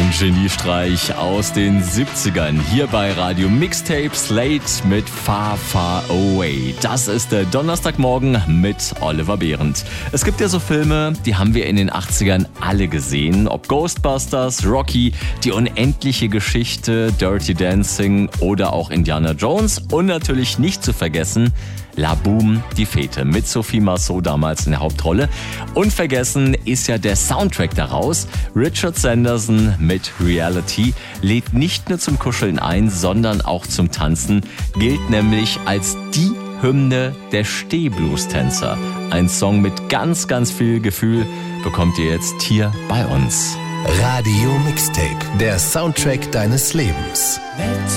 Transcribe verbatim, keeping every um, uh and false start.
Ein Geniestreich aus den siebzigern. Hier bei Radio Mixtape Slate mit Far Far Away. Das ist der Donnerstagmorgen mit Oliver Behrendt. Es gibt ja so Filme, die haben wir in den achtzigern alle gesehen. Ob Ghostbusters, Rocky, Die unendliche Geschichte, Dirty Dancing oder auch Indiana Jones. Und natürlich nicht zu vergessen La Boom, die Fete mit Sophie Marceau damals in der Hauptrolle. Unvergessen ist ja der Soundtrack daraus. Richard Sanderson mit Reality lädt nicht nur zum Kuscheln ein, sondern auch zum Tanzen. Gilt nämlich als die Hymne der Stehblues-Tänzer. Ein Song mit ganz, ganz viel Gefühl bekommt ihr jetzt hier bei uns. Radio Mixtape, der Soundtrack deines Lebens.